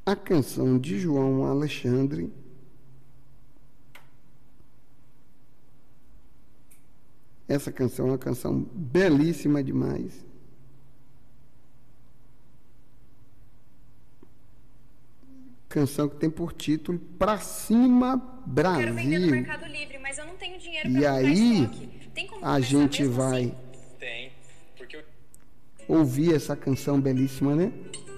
a canção de João Alexandre. Essa canção é uma canção belíssima demais. Canção que tem por título Pra Cima Brasil. Quero vender no Mercado Livre, mas eu não tenho dinheiro E pra comprar aí, estoque. Tem como a gente mesmo vai assim? Tem, porque eu... ouvir essa canção belíssima, né?